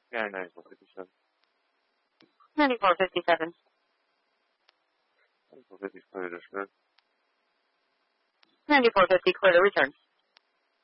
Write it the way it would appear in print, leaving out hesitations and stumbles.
Yeah, 9457. 9457. 9450 clear to discard. 9450, clear to return.